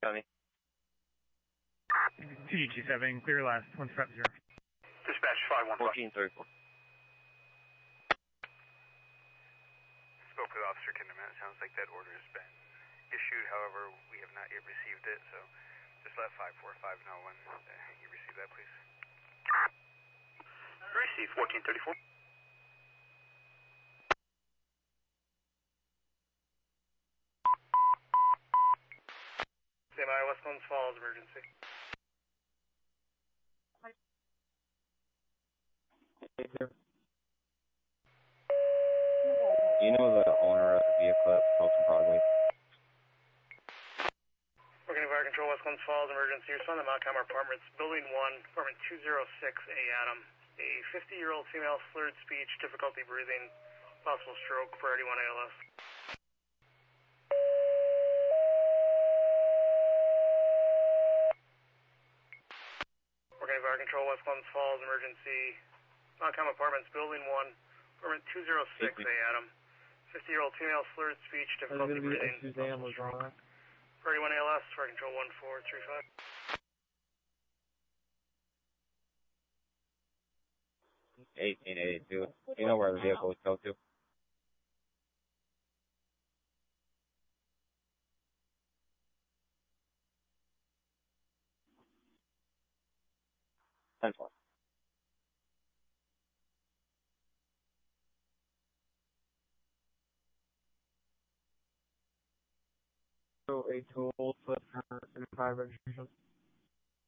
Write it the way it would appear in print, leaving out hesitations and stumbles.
Tony. 2G7, clear last, 1 step 0. Dispatch 515. 1434. Spoke with Officer Kinderman. It sounds like that order has been issued. However, we have not yet received it, so just let 545 know when you receive that, please. Receive 1434. Stand by, West Glens Falls, emergency. You know the owner of the vehicle at Folsom Broadway? Working Fire Control, West Glens Falls, emergency. Respond to Mountcomber Apartments, Building 1, Apartment 206A, Adam. A 50-year-old female, slurred speech, difficulty breathing, possible stroke, priority 1 ALS. Working Fire Control, West Glens Falls, emergency. Mountcomber Apartments, Building 1, Apartment 206A, Adam. 50-year-old female, slurred speech, difficulty breathing, possible stroke. Priority 1 ALS, Fire Control 1435. 1882. You know where the vehicle was towed to? Central. So a toll for 5 registration.